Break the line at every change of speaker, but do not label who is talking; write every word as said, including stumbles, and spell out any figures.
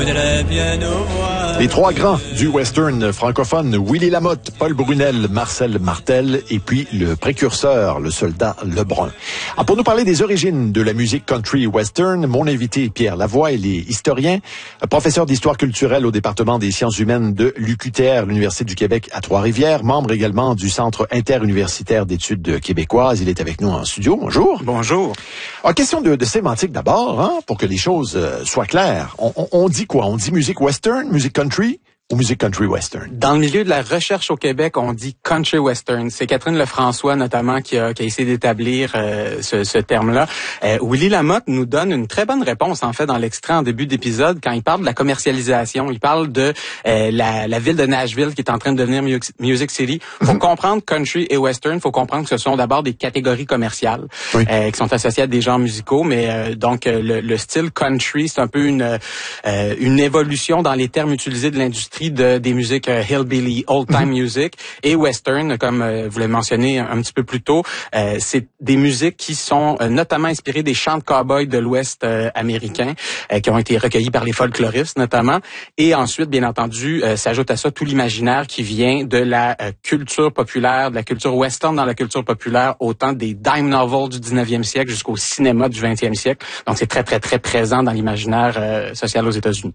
Les trois grands du western francophone, Willy Lamotte, Paul Brunel, Marcel Martel, et puis le précurseur, le soldat Lebrun. Alors, pour nous parler des origines de la musique country western, mon invité Pierre Lavoie, il est historien, professeur d'histoire culturelle au département des sciences humaines de l'U Q T R, l'Université du Québec à Trois-Rivières, membre également du Centre interuniversitaire d'études québécoises. Il est avec nous en studio. Bonjour.
Bonjour.
Alors, question de, de sémantique d'abord, hein, pour que les choses euh, soient claires. On, on, on dit quoi? On dit musique western, musique country ou musique country western?
Dans le milieu de la recherche au Québec, on dit country western. C'est Catherine Lefrançois notamment qui a, qui a essayé d'établir euh, ce, ce terme-là. Euh, Willy Lamotte nous donne une très bonne réponse en fait dans l'extrait en début d'épisode quand il parle de la commercialisation. Il parle de euh, la, la ville de Nashville qui est en train de devenir Music City. Faut comprendre country et western. Faut comprendre que ce sont d'abord des catégories commerciales oui. euh, qui sont associées à des genres musicaux. Mais euh, donc euh, le, le style country, c'est un peu une euh, une évolution dans les termes utilisés de l'industrie de des musiques euh, hillbilly, old time mm-hmm. music et western, comme euh, vous l'avez mentionné un, un petit peu plus tôt. Euh, c'est des musiques qui sont euh, notamment inspirées des chants de cow-boys de l'Ouest euh, américain, euh, qui ont été recueillis par les folkloristes notamment. Et ensuite, bien entendu, euh, s'ajoute à ça tout l'imaginaire qui vient de la euh, culture populaire, de la culture western dans la culture populaire, autant des dime novels du dix-neuvième siècle jusqu'au cinéma du vingtième siècle. Donc, c'est très, très, très présent dans l'imaginaire euh, social aux États-Unis.